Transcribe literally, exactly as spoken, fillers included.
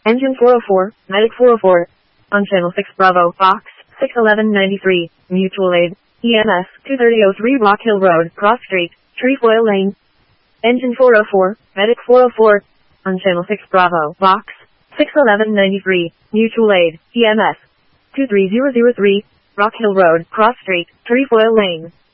Engine four oh four, Medic four oh four. On Channel six Bravo, Box six eleven ninety-three, Mutual Aid, E M S two thirty oh three Rock Hill Road, Cross Street, Trefoil Lane. Engine four oh four, Medic four oh four. On Channel six Bravo, Box six eleven ninety-three, Mutual Aid, E M S two three zero zero three, Rock Hill Road, Cross Street, Trefoil Lane.